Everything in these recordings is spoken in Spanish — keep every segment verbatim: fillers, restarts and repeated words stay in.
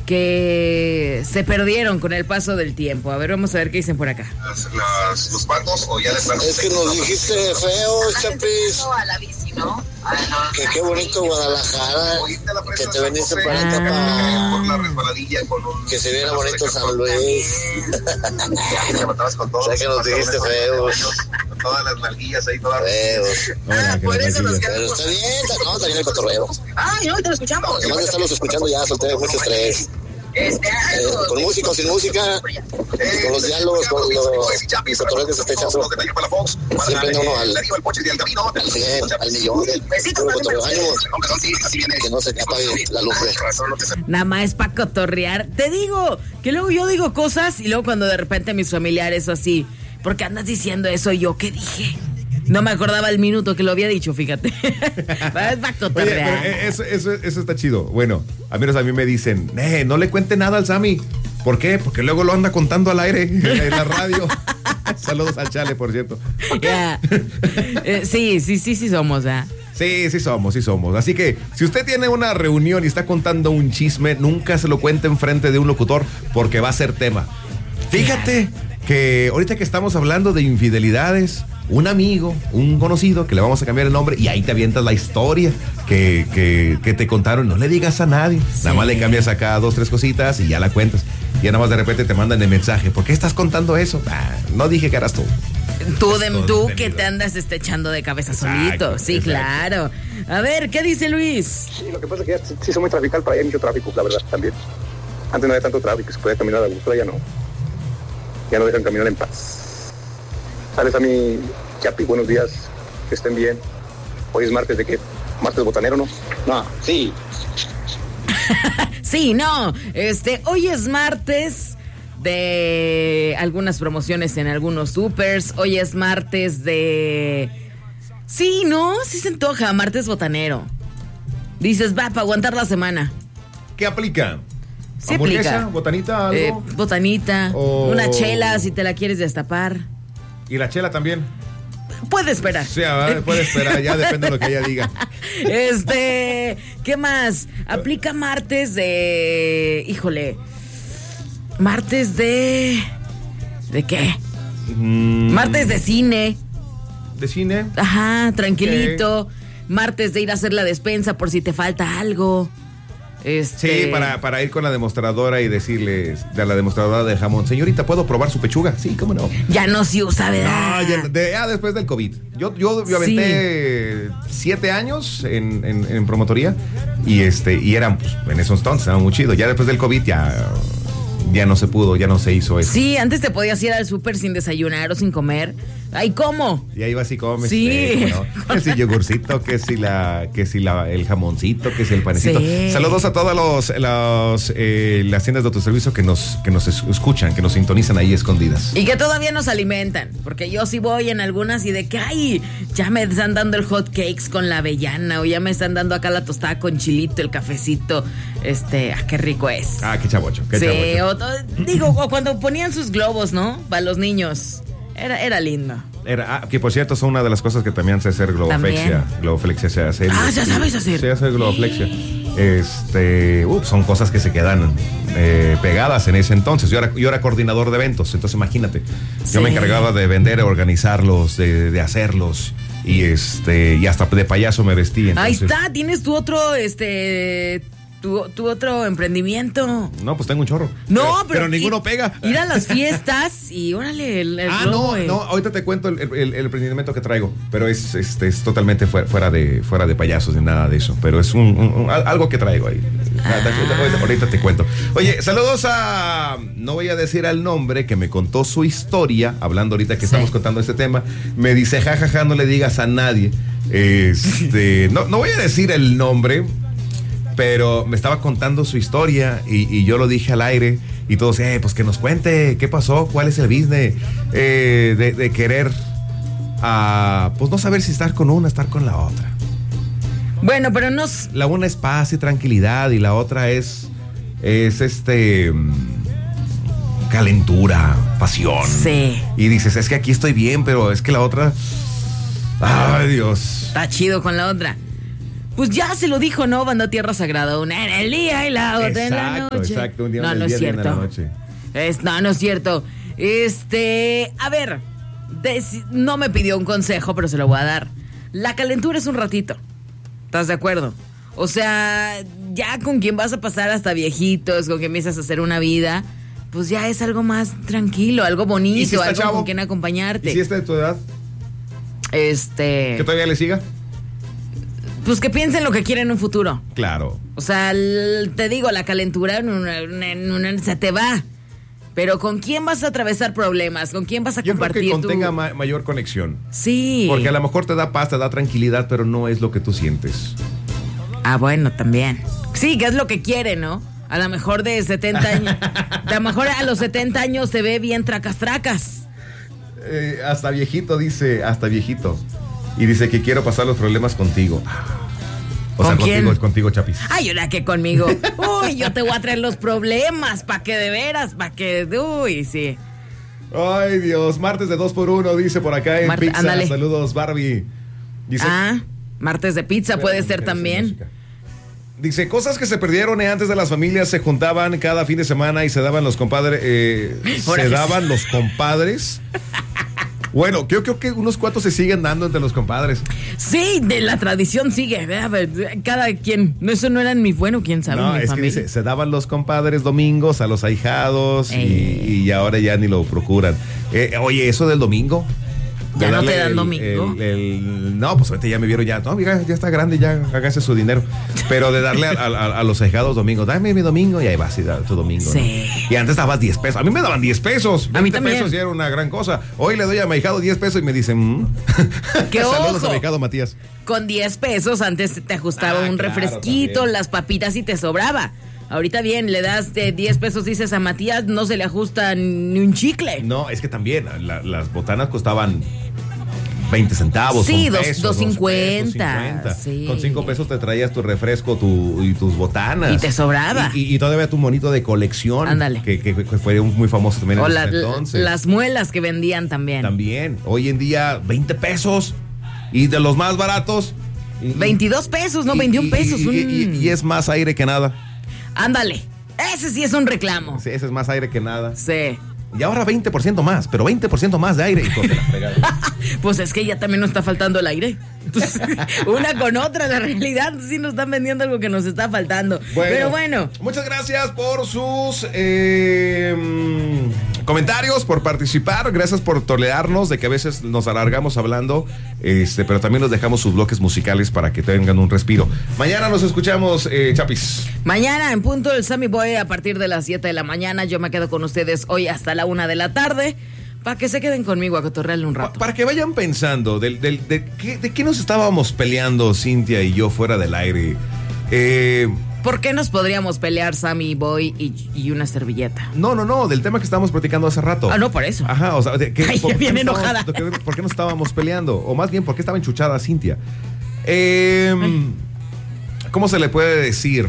que se perdieron con el paso del tiempo. A ver, vamos a ver qué dicen por acá. Las, las, los patos o ya les van. Es que nos dijiste feo, Chapis. A la bici, ¿no? Que qué bonito Guadalajara, que te veniste para acá para que se viera bonito San Luis. O sea que nos dijiste feos. Con todas las nalguillas ahí, todas feos. Ah, por eso nos Pero está bien, no, está bien el cotorreo. Ay, ahorita lo escuchamos. Además de estarlos escuchando ya solté mucho estrés. Este, Eh, con música o sin música, con los diálogos, con los cotorreos que se está echando, siempre anda uno al, al cien, al millón, puro cotorreo. Ánimos, que no se apague la lumbre. Nada más es para cotorrear. Te digo, que luego yo digo cosas y luego cuando de repente mis familiares o así, ¿por qué andas diciendo eso? Yo, ¿qué dije? No me acordaba el minuto que lo había dicho, fíjate. Es para cotorrear. Oye, pero eso, eso, eso está chido. Bueno, a menos a mí me dicen, eh, no le cuente nada al Sammy. ¿Por qué? Porque luego lo anda contando al aire en la radio. Saludos al Chale, por cierto. Yeah. eh, sí, sí, sí, sí somos, ¿eh? Sí, sí somos, sí somos. Así que si usted tiene una reunión y está contando un chisme, nunca se lo cuente enfrente de un locutor porque va a ser tema. Fíjate que ahorita que estamos hablando de infidelidades, un amigo, un conocido, que le vamos a cambiar el nombre y ahí te avientas la historia que, que, que te contaron. No le digas a nadie, sí. Nada más le cambias acá dos, tres cositas y ya la cuentas. Y ya nada más de repente te mandan el mensaje. ¿Por qué estás contando eso? Ah, no dije que eras tú. Tú, de, tú que te andas este, echando de cabeza exacto, solito. Sí, exacto. Claro. A ver, ¿qué dice Luis? Sí, lo que pasa es que ya sí son muy trafical, para allá hay mucho tráfico, la verdad, también. Antes no había tanto tráfico, se podía caminar a gusto, pero ya no. Ya no dejan caminar en paz. Sales a mi Chapi, buenos días, que estén bien. Hoy es martes de qué? Martes botanero, ¿no? No, sí. Sí, no. Este, hoy es martes de algunas promociones en algunos supers. Hoy es martes de... Sí, no, sí se antoja, martes botanero. Dices, va, para aguantar la semana. ¿Qué aplica? Sí ¿Hamburguesa? aplica. ¿Botanita? Algo? Eh, botanita. O... Una chela si te la quieres destapar. ¿Y la chela también? Puede esperar. Sí, puede esperar, ya depende de lo que ella diga. Este, ¿qué más? Aplica martes de... Híjole. Martes de... ¿De qué? Mm. Martes de cine. ¿De cine? Ajá, tranquilito. Okay. Martes de ir a hacer la despensa por si te falta algo. Este... Sí, para, para ir con la demostradora y decirles de la demostradora de jamón, señorita, ¿puedo probar su pechuga? Sí, cómo no. Ya no se usa, ¿verdad? No, ya, de, ya después del COVID. Yo, yo, yo aventé sí. siete años en, en, en promotoría y este y eran, pues, en esos entonces, era muy chido. Ya después del COVID ya... Ya no se pudo, ya no se hizo eso. Sí, antes te podías ir al súper sin desayunar o sin comer. Ay, ¿cómo? Y ahí vas y comes. Sí. Eh, ¿no? Que si yogurcito, que si la, que si la, el jamoncito, que si el panecito. Sí. Saludos a todas los, los, eh, las tiendas de autoservicio que nos, que nos escuchan, que nos sintonizan ahí escondidas. Y que todavía nos alimentan, porque yo sí voy en algunas y de que, ay, ya me están dando el hot cakes con la avellana, o ya me están dando acá la tostada con chilito, el cafecito. Este, ah, qué rico es. Ah, qué chavocho, qué sí, chavocho. O, digo, o cuando ponían sus globos, ¿no? Para los niños. Era, era lindo. Era, ah, que por cierto son una de las cosas que también sé hacer globoflexia. Globoflexia se hace. Ah, ya sabes hacer. Se hace globoflexia. Este, uh, son cosas que se quedan eh, pegadas en ese entonces. Yo era, yo era coordinador de eventos, entonces imagínate. Sí. Yo me encargaba de vender, organizarlos, de, de hacerlos. Y este, y hasta de payaso me vestí. Entonces... Ahí está, tienes tu otro, este... Tu, tu otro emprendimiento. No, pues tengo un chorro. No, pero, pero, pero ninguno ir, pega. Ir a las fiestas y órale el, el Ah, globo, no, eh. no, ahorita te cuento el, el, el emprendimiento que traigo, pero es, este, es totalmente fuera, fuera de fuera de payasos ni nada de eso, pero es un, un, un algo que traigo ahí. Ah. Ahorita, ahorita te cuento. Oye, saludos a, no voy a decir el nombre, que me contó su historia, hablando ahorita que sí. Estamos contando este tema, me dice, jajaja, ja, ja, no le digas a nadie. Este, no, no voy a decir el nombre, pero me estaba contando su historia y, y yo lo dije al aire y todos, eh, pues que nos cuente qué pasó, cuál es el business eh, de, de querer, uh, pues no saber si estar con una, estar con la otra. Bueno, pero no... La una es paz y tranquilidad y la otra es, es este, calentura, pasión. Sí. Y dices, es que aquí estoy bien, pero es que la otra, ay Dios. Está chido con la otra. Pues ya se lo dijo, ¿no? Banda Tierra Sagrada. Una en el día y la otra en la Exacto, noche. exacto, un día no, en el no día es y en la cierto. noche. Es, no, no es cierto. Este, a ver, de- no me pidió un consejo, pero se lo voy a dar. La calentura es un ratito. ¿Estás de acuerdo? O sea, ya con quien vas a pasar hasta viejitos, con quien empiezas a hacer una vida, pues ya es algo más tranquilo, algo ¿Y bonito, si está algo chavo? con quien acompañarte. ¿Y si está de tu edad? Este, ¿Que todavía le siga? pues que piensen lo que quieren en un futuro. Claro. O sea, el- te digo, la calentura en una- en una- se te va. Pero ¿con quién vas a atravesar problemas? ¿Con quién vas a Yo creo compartir que tu- contenga ma- mayor conexión. Sí. Porque a lo mejor te da paz, te da tranquilidad, pero no es lo que tú sientes. Ah, bueno, también. Sí, que es lo que quiere, ¿no? A lo mejor de setenta años. A lo mejor a los setenta años se ve bien tracas tracas. Eh, hasta viejito dice, hasta viejito. Y dice que quiero pasar los problemas contigo. O sea, ¿Con quién? contigo, contigo, Chapis. Ay, ahora que conmigo. Uy, yo te voy a traer los problemas, pa' que de veras, pa' que. Uy, sí. Ay, Dios, martes de dos por uno, dice por acá en Marte- Pizza. ándale. Saludos, Barbie. Dice, Ah, martes de pizza puede Espérame, ser déjame hacer también. música. Dice, cosas que se perdieron eh, antes de las familias se juntaban cada fin de semana y se daban los compadres. Eh, Ahora se que daban los compadres. Bueno, yo creo que unos cuantos se siguen dando entre los compadres. Sí, de la tradición sigue. A ver, cada quien. No, eso no era ni bueno, quién sabe. No, mi es que familia. dice, se daban los compadres domingos a los ahijados y, Ey. y ahora ya ni lo procuran. Eh, oye, eso del domingo. de Ya no te darle dan el- domingo. el- el- no, pues ahorita ya me vieron ya. No, mira, ya está grande, ya hágase su dinero. Pero de darle a, a- a los ahijados domingo, dame mi domingo y ahí vas y da tu domingo. ¿no? Sí. Y antes dabas diez pesos. A mí me daban diez pesos. A mí veinte también. pesos ya era una gran cosa. Hoy le doy a mi ahijado diez pesos y me dicen, mm. ¡Qué Saludos ojo! a mi ahijado Matías. Con diez pesos antes te ajustaba Ah, un claro, refresquito, también. las papitas y te sobraba. Ahorita bien, le das de diez pesos, dices a Matías, no se le ajusta ni un chicle. No, es que también la- las botanas costaban veinte centavos. Sí, un dos- peso, dos dos cincuenta, pesos, cincuenta. sí. Con cinco pesos te traías tu refresco tu, y tus botanas. Y te sobraba. Y, y- y todavía tu monito de colección. Ándale. Que, que- que fue muy famoso también O en la- ese entonces. las muelas que vendían también. También. Hoy en día, veinte pesos. Y de los más baratos. y- veintidós pesos, no, y- veintiún y- pesos. Y, y- un- y es más aire que nada. Ándale, ese sí es un reclamo. Sí, ese es más aire que nada. Sí. Y ahora veinte por ciento más, pero veinte por ciento más de aire. Hijo de la fregada. Pues es que ya también nos está faltando el aire. Entonces, una con otra, la realidad sí nos están vendiendo algo que nos está faltando. Pero bueno. Muchas gracias por sus eh, mm, comentarios, por participar. Gracias por tolerarnos de que a veces nos alargamos hablando, este, pero también nos dejamos sus bloques musicales para que tengan un respiro. Mañana nos escuchamos, eh, Chapis. Mañana en punto del Sammy Boy a partir de las siete de la mañana. Yo me quedo con ustedes hoy hasta la una de la tarde para que se queden conmigo a cotorrearle un Pa- rato. para que vayan pensando del, del- de, qué, de qué nos estábamos peleando Cintia y yo fuera del aire. Eh, ¿Por qué nos podríamos pelear Sammy Boy y, y una servilleta? no, no, no, del tema que estábamos platicando hace rato. Ah, no, por eso. Ajá, o sea, de, que, Ay, ¿por, ya qué viene nos estábamos- enojada. de que- ¿por qué nos estábamos peleando? O más bien, ¿por qué estaba enchuchada Cintia? Eh, ¿Cómo se le puede decir?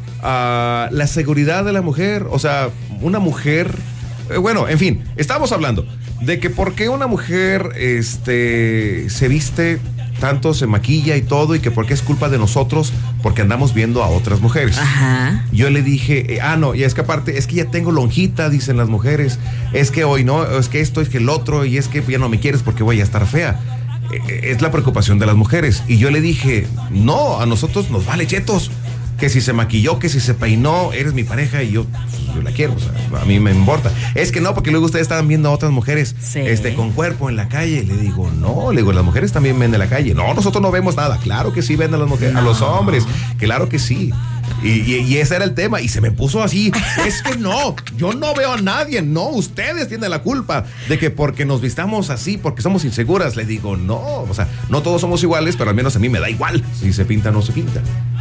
Ah, la seguridad de la mujer, o sea, una mujer... eh, bueno, en fin, estábamos hablando de que por qué una mujer este, se viste tanto, se maquilla y todo, y que por qué es culpa de nosotros porque andamos viendo a otras mujeres. Ajá. Yo le dije, eh, ah, no, y es que aparte, es que ya tengo lonjita, dicen las mujeres. Es que hoy no, es que esto, es que el otro, y es que ya no me quieres porque voy a estar fea. Eh, Es la preocupación de las mujeres. Y yo le dije, no, a nosotros nos vale chetos. Que si se maquilló, que si se peinó, eres mi pareja y yo, pues, yo la quiero, o sea, a mí me importa. Es que no, porque luego ustedes estaban viendo a otras mujeres Sí. este, con cuerpo en la calle. Le digo, no, le digo, las mujeres también ven en la calle. No, nosotros no vemos nada. Claro que sí ven a las mujeres, a los hombres. Claro que sí. Y, y- y ese era el tema. Y se me puso así. Es que no, yo no veo a nadie. No, ustedes tienen la culpa de que porque nos vistamos así, porque somos inseguras. Le digo, no, o sea, no todos somos iguales, pero al menos a mí me da igual. Si se pinta, no se pinta.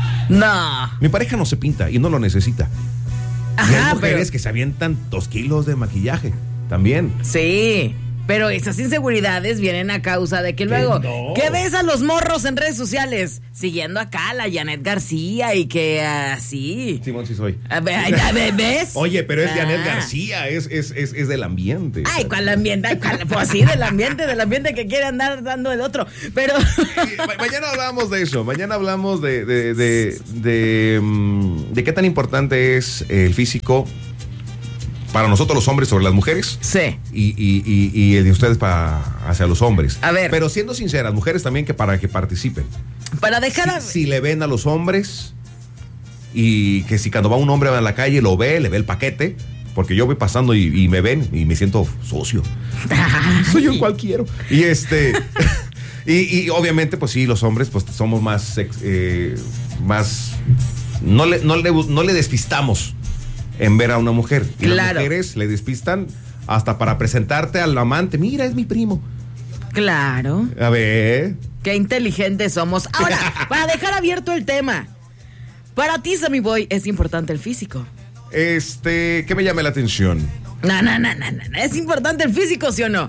No. Mi pareja no se pinta y no lo necesita. y Ajá, hay mujeres pero- que se avientan dos kilos de maquillaje también. Sí. Pero esas inseguridades vienen a causa de que luego, no. ¿qué ves a los morros en redes sociales? Siguiendo acá a la Janet García y que así. Simón, sí soy. A ver, a ver, ¿ves? Oye, pero es Ah. Janet García, es, es, es, es del ambiente. Ay, ¿cuál ambiente? Ay, ¿cuál? Pues sí, del ambiente, del ambiente que quiere andar dando el otro. Pero. Ma- mañana hablamos de eso, mañana hablamos de, de, de, de, mm, de qué tan importante es el físico para nosotros los hombres sobre las mujeres. Sí. Y, y, y, y el de ustedes para hacia los hombres. A ver. Pero siendo sinceras, mujeres también que para que participen. Para dejar a. Si, si le ven a los hombres y que si cuando va un hombre a la calle lo ve, le ve el paquete, porque yo voy pasando y, y me ven y me siento sucio. Soy un cualquiera. Y este. y, y obviamente, pues sí, los hombres, pues somos más. sex- eh, más. No le, no, le, no le despistamos en ver a una mujer. Y Claro. las mujeres le despistan hasta para presentarte al amante. Mira, es mi primo. Claro. A ver. Qué inteligentes somos. Ahora, para dejar abierto el tema. Para ti, Sammy Boy, es importante el físico. Este, ¿qué me llama la atención? No, no, no, no, no. ¿Es importante el físico, sí o no?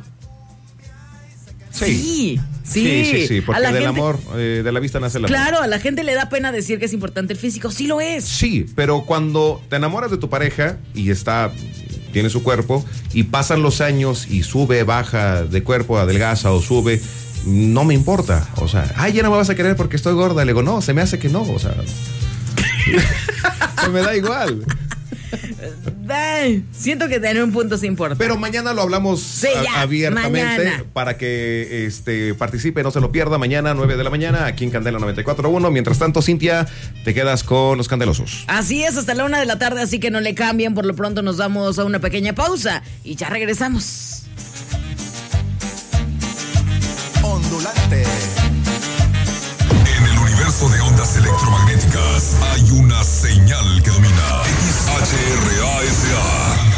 Sí, sí. Sí, sí, sí, porque A la del gente- amor, eh, de la vista nace el amor. Claro, a la gente le da pena decir que es importante el físico. Sí lo es. Sí, pero cuando te enamoras de tu pareja y está, tiene su cuerpo y pasan los años y sube, baja de cuerpo, adelgaza o sube, no me importa. O sea, ay, ya no me vas a querer porque estoy gorda. Le digo, no, se me hace que no. O sea, se me da igual. Ay, siento que tener un punto sí importa. Pero mañana lo hablamos Sí, a- ya, abiertamente mañana. para que este, participe, no se lo pierda. Mañana, nueve de la mañana, aquí en Candela noventa y cuatro punto uno. Mientras tanto, Cintia, te quedas con los candelosos. Así es, hasta la una de la tarde, así que no le cambien. Por lo pronto nos vamos a una pequeña pausa y ya regresamos. Ondulante.